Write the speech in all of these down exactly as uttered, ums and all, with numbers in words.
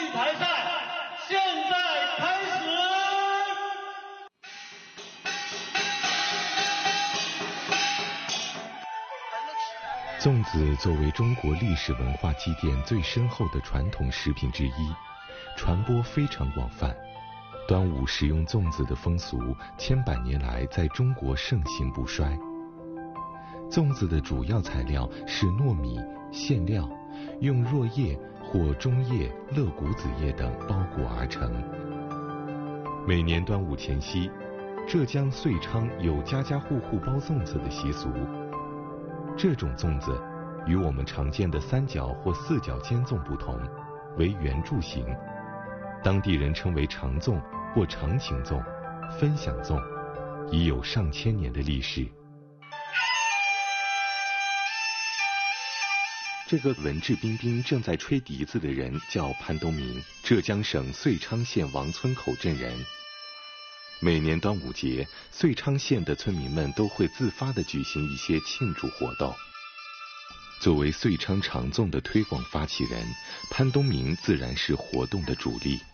擂台赛现在开始。 粽子作为中国历史文化积淀最深厚的传统食品之一，传播非常广泛。端午食用粽子的风俗，千百年来在中国盛行不衰。粽子的主要材料是糯米、馅料，用箬叶或中叶、乐谷子叶等包裹而成。每年端午前夕，浙江遂昌有家家户户包粽子的习俗。这种粽子与我们常见的三角或四角尖粽不同，为圆柱形，当地人称为长粽或长情粽、分享粽，已有上千年的历史。这个文质彬彬正在吹笛子的人叫潘东明，浙江省遂昌县王村口镇人。每年端午节，遂昌县的村民们都会自发地举行一些庆祝活动。作为遂昌长粽的推广发起人，潘东明自然是活动的主力。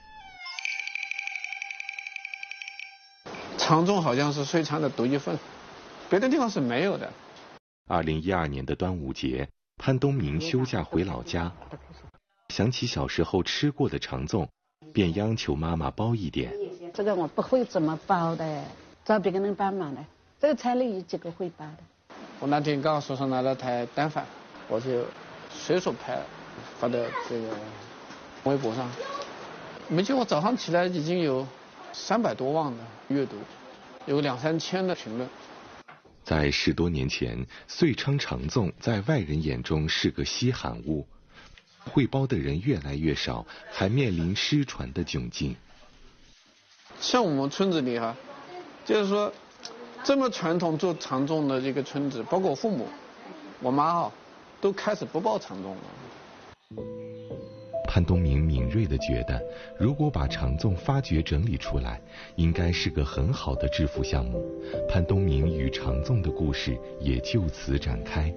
长粽好像是遂昌的独一份，别的地方是没有的。 二零一二年的端午节，潘东明休假回老家，想起小时候吃过的长粽，便央求妈妈包一点。 这个我不会怎么包的，找别个人帮忙的。这个菜里有几个会包的。 我那天刚好手上拿了台单反，我就随手拍了，发到这个微博上。没想到我早上起来已经有三百多万的阅读，有两三千的评论。 在十多年前，遂昌长粽在外人眼中是个稀罕物，会包的人越来越少，还面临失传的窘境。 像我们村子里哈，就是说这么传统做长粽的这个村子，包括我父母、我妈哈，都开始不包长粽了。 潘东明敏锐地觉得，如果把长粽发掘整理出来，应该是个很好的致富项目。潘东明与长粽的故事也就此展开。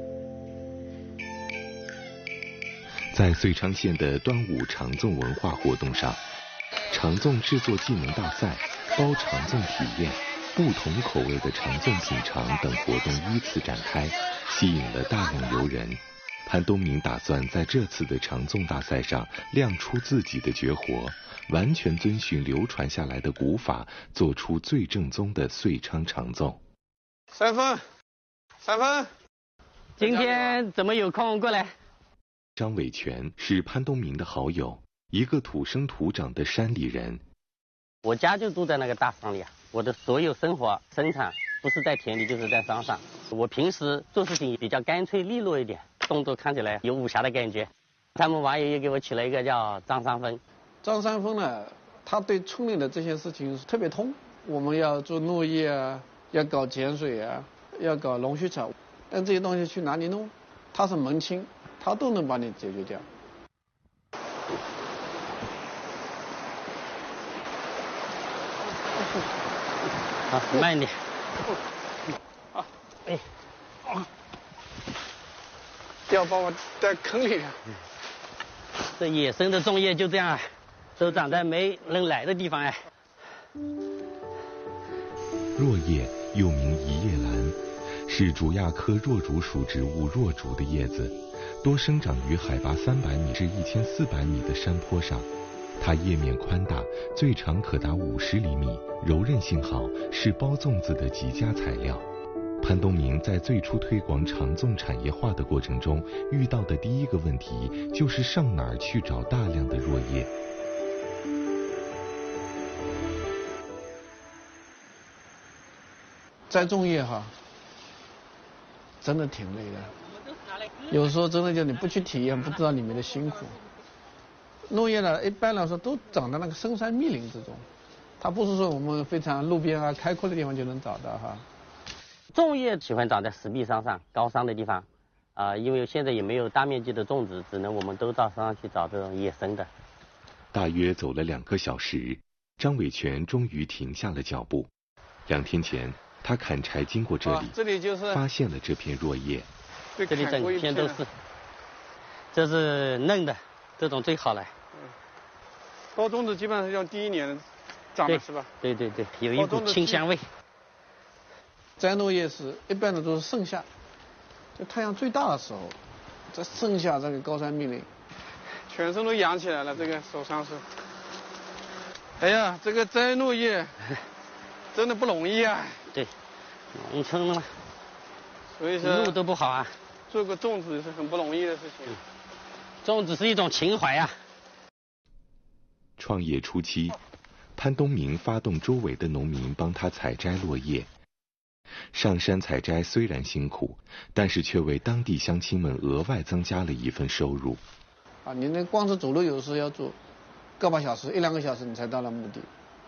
在遂昌县的端午长粽文化活动上，长粽制作技能大赛、包长粽体验、不同口味的长粽品尝等活动依次展开，吸引了大量游人。潘东明打算在这次的长粽大赛上亮出自己的绝活，完全遵循流传下来的古法，做出最正宗的遂昌长粽。 三分，三分。 今天怎么有空过来？ 张伟全是潘东明的好友，一个土生土长的山里人。 我家就住在那个大山里啊，我的所有生活生产不是在田里就是在山上。我平时做事情比较干脆利落一点，动作看起来有武侠的感觉。他们网友也给我起了一个叫张三丰。 张三丰呢，他对村里的这些事情特别通。我们要做农业啊，要搞碱水啊，要搞龙须草，但这些东西去哪里弄？他是门清，他都能帮你解决掉。 好，慢一点。 啊，哎，啊，不要把我带坑里了。 这野生的粽叶就这样啊，都长在没人来的地方哎。 箬叶又名一叶兰，是竹亚科箬竹属植物箬竹的叶子，多生长于海拔三百米至一千四百米的山坡上。它叶面宽大，最长可达五十厘米，柔韧性好，是包粽子的极佳材料。潘东明在最初推广长粽产业化的过程中，遇到的第一个问题就是上哪儿去找大量的箬叶。 摘粽叶哈，真的挺累的。有时候真的就你不去体验，不知道里面的辛苦。箬叶呢，一般来说都长在那个深山密林之中，它不是说我们非常路边啊、开阔的地方就能找到哈。 粽叶喜欢长在石壁山上、高山的地方，啊、呃，因为现在也没有大面积的种植，只能我们都到山上去找这种野生的。 大约走了两个小时，张伟全终于停下了脚步。两天前，他砍柴经过这里， 啊、这里就是发现了这片箬叶。 这里整片都是，这是嫩的，这种最好了。 包粽子基本上是用第一年长的是吧？ 对对对，有一股清香味。 摘落叶是一般的都是盛夏，就太阳最大的时候，在盛夏这个高山密林，全身都痒起来了，这个手上是。哎呀，这个摘落叶真的不容易啊。 对，农村嘛， 所以说路都不好啊。 做个粽子是很不容易的事情。 嗯、粽子是一种情怀呀、啊。 创业初期，潘东明发动周围的农民帮他采摘落叶。上山采摘虽然辛苦，但是却为当地乡亲们额外增加了一份收入。 啊，你那光是走路有时候要走个把小时、一两个小时，你才到了目的。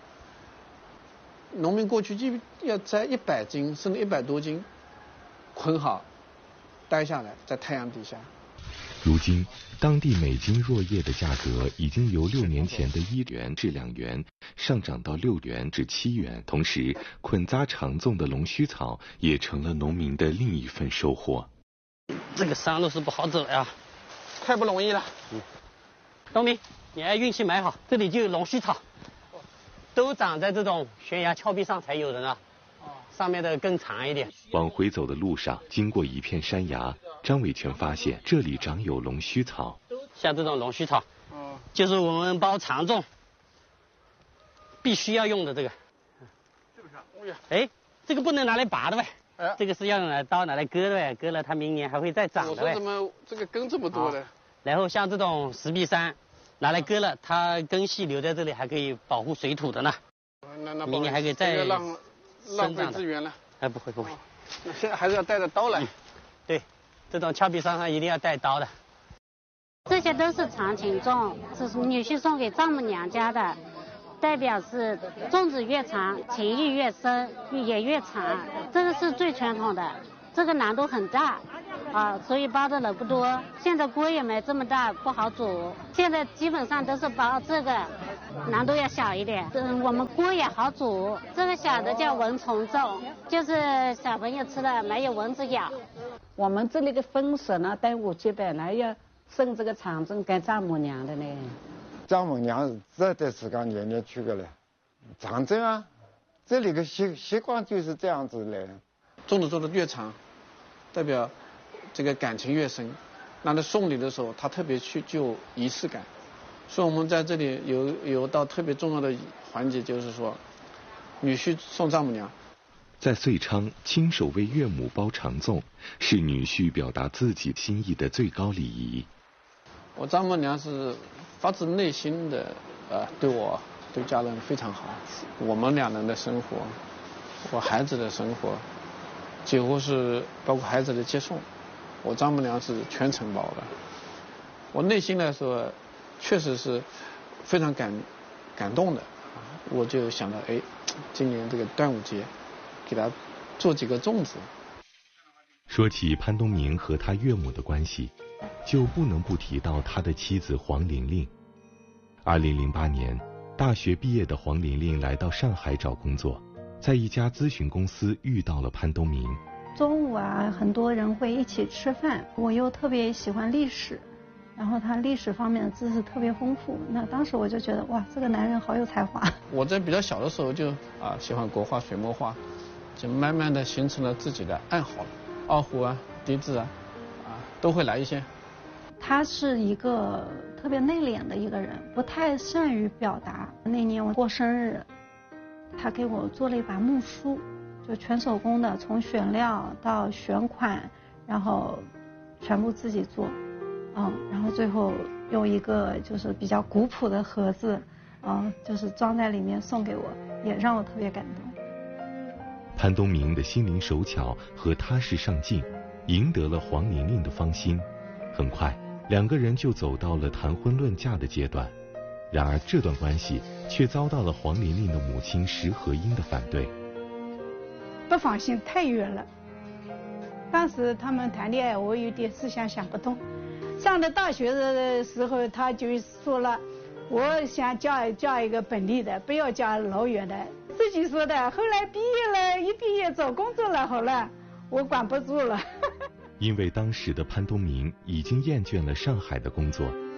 农民过去就要摘一百斤甚至一百多斤，捆好，待下来在太阳底下。 如今，当地每斤箬叶的价格已经由六年前的一元至两元上涨到六元至七元。同时，捆扎长粽的龙须草也成了农民的另一份收获。 这个山路是不好走呀， 太不容易了。 嗯，东明，你还运气蛮好，这里就有龙须草，都长在这种悬崖峭壁上才有的呢。上面的更长一点。 往回走的路上，经过一片山崖，张伟全发现这里长有龙须草。 像这种龙须草，哦，就是我们包长粽必须要用的这个。 是不是？ 哎，这个不能拿来拔的呗。哎，这个是要拿刀拿来割的呗，割了它明年还会再长的呗。 我说怎么这个根这么多的？ 然后像这种石壁山，拿来割了，它根系留在这里还可以保护水土的呢。 那那明年还可以再。 这个浪浪费资源了。 哎，不会不会。 哦，那现在还是要带着刀来。嗯， 对，这种峭壁山上一定要带刀的。 这些都是长情粽，这是女婿送给丈母娘家的，代表是粽子越长，情谊越深，也越长。这个是最传统的，这个难度很大啊，所以包的人不多。现在锅也没这么大，不好煮。现在基本上都是包这个，难度要小一点。嗯，我们锅也好煮。这个小的叫蚊虫粽，就是小朋友吃了没有蚊子咬。 我们这里的风俗呢，端午节本来要送这个长粽给丈母娘的呢。 丈母娘这段时间年年去个了，长粽啊，这里的习习惯就是这样子的。 粽子做的越长，代表这个感情越深。那在送礼的时候，他特别去具有仪式感。所以我们在这里有有道特别重要的环节，就是说，女婿送丈母娘。 在遂昌，亲手为岳母包长粽，是女婿表达自己心意的最高礼仪。 我丈母娘是发自内心的，呃，对我对家人非常好。我们两人的生活，我孩子的生活，几乎是包括孩子的接送，我丈母娘是全承包的。我内心来说，确实是非常感感动的。我就想到，哎，今年这个端午节，给他做几个粽子。 说起潘东明和他岳母的关系，就不能不提到他的妻子黄玲玲。二零零八年，大学毕业的黄玲玲来到上海找工作，在一家咨询公司遇到了潘东明。 中午啊，很多人会一起吃饭，我又特别喜欢历史，然后他历史方面的知识特别丰富，那当时我就觉得哇，这个男人好有才华。 我在比较小的时候就啊喜欢国画、水墨画，就慢慢的形成了自己的爱好，二胡啊、笛子啊，啊都会来一些。 他是一个特别内敛的一个人，不太善于表达。那年我过生日，他给我做了一把木梳，就全手工的，从选料到选款，然后全部自己做。嗯，然后最后用一个就是比较古朴的盒子，嗯，就是装在里面送给我，也让我特别感动。 潘东明的心灵手巧和踏实上进，赢得了黄玲玲的芳心。很快，两个人就走到了谈婚论嫁的阶段。然而，这段关系却遭到了黄玲玲的母亲石和英的反对。 不放心，太远了。当时他们谈恋爱，我有点思想想不通。上了大学的时候，他就说了，我想嫁嫁一个本地的，不要嫁老远的。自己说的。后来毕业了，一毕业找工作了，好了，我管不住了。 因为当时的潘东明已经厌倦了上海的工作，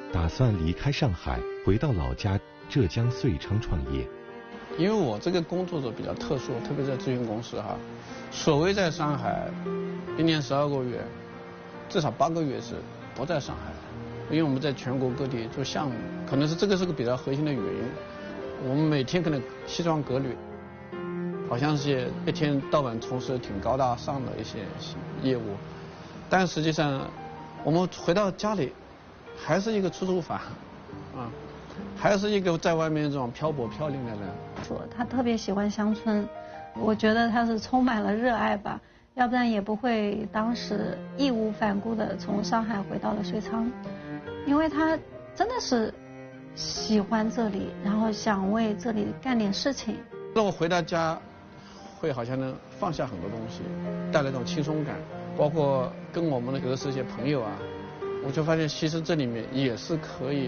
打算离开上海，回到老家浙江遂昌创业。 因为我这个工作者比较特殊，特别在咨询公司哈，所谓在上海，一年十二个月，至少八个月是不在上海的，因为我们在全国各地做项目，可能是这个是个比较核心的原因。我们每天可能西装革履，好像是一天到晚从事挺高大上的一些业务，但实际上我们回到家里，还是一个出租房，啊，还是一个在外面这种漂泊飘零的人。 说他特别喜欢乡村，我觉得他是充满了热爱吧，要不然也不会当时义无反顾的从上海回到了遂昌，因为他真的是喜欢这里，然后想为这里干点事情。 那我回到家，会好像能放下很多东西，带来一种轻松感，包括跟我们的俄式一些朋友啊，我就发现其实这里面也是可以。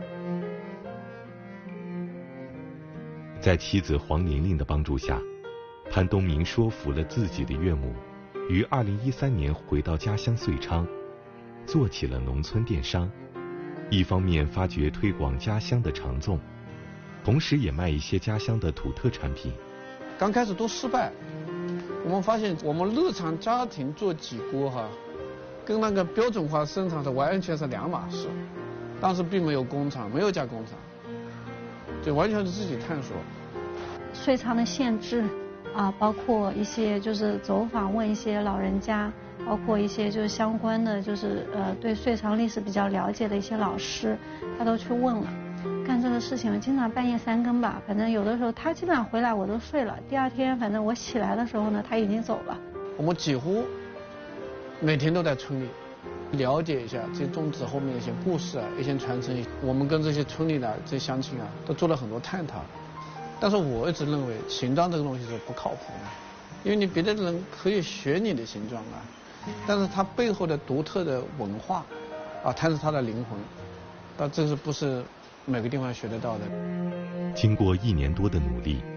在妻子黄玲玲的帮助下，潘东明说服了自己的岳母，于二零一三年回到家乡遂昌，做起了农村电商。一方面发掘推广家乡的长粽，同时也卖一些家乡的土特产品。 刚开始都失败，我们发现我们日常家庭做几锅哈，跟那个标准化生产是完全是两码事。当时并没有工厂，没有加工厂，就完全是自己探索。 遂昌的县志啊，包括一些就是走访问一些老人家，包括一些就是相关的就是呃对遂昌历史比较了解的一些老师，他都去问了。干这个事情经常半夜三更吧，反正有的时候他基本上回来我都睡了，第二天反正我起来的时候呢他已经走了。 我们几乎每天都在村里了解一下这些粽子后面的一些故事啊，一些传承。我们跟这些村里的这些乡亲啊都做了很多探讨。但是我一直认为形状这个东西是不靠谱的，因为你别的人可以学你的形状啊，但是它背后的独特的文化啊，它是它的灵魂，但这是不是每个地方学得到的。 经过一年多的努力，